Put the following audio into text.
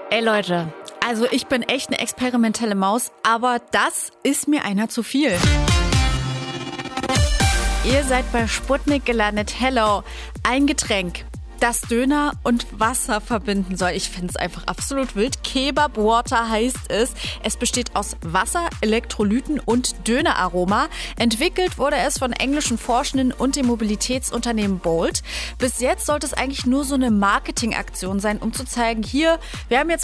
Ey Leute, also ich bin echt eine experimentelle Maus, aber das ist mir einer zu viel. Ihr seid bei Sputnik gelandet. Hello, ein Getränk, das Döner und Wasser verbinden soll. Ich finde es einfach absolut wild. Kebab Water heißt es. Es besteht aus Wasser, Elektrolyten und Döneraroma. Entwickelt wurde es von englischen Forschenden und dem Mobilitätsunternehmen Bolt. Bis jetzt sollte es eigentlich nur so eine Marketingaktion sein, um zu zeigen, hier, wir haben jetzt